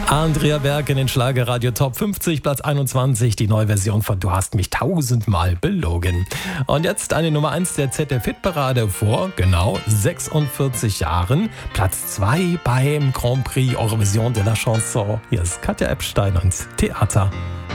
Andrea Berg in den Schlagerradio Top 50, Platz 21, die neue Version von Du hast mich tausendmal belogen. Und jetzt eine Nummer 1 der ZDF-Hitparade vor genau 46 Jahren. Platz 2 beim Grand Prix Eurovision de la Chanson. Hier ist Katja Epstein und Theater.